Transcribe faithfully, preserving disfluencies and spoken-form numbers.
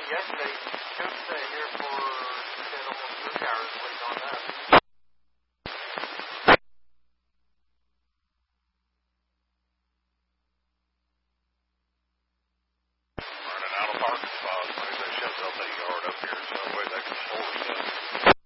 yesterday. Joe stayed here for said almost three hours waiting on us. Running out of parking spots. Maybe they shut up that yard up here some way they can store stuff.